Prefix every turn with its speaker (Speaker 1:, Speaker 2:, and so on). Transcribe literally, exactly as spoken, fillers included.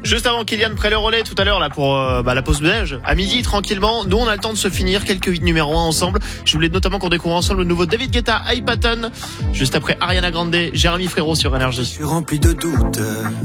Speaker 1: Juste avant Kylian prenne le relais tout à l'heure là pour euh, bah, la pause déj, à midi tranquillement, nous on a le temps de se finir quelques huit numéros un ensemble. Je voulais notamment qu'on découvre ensemble le nouveau David Guetta, Hypaton, juste après Ariana Grande, Jérémy Frérot sur Énergie.
Speaker 2: Je suis rempli de doutes.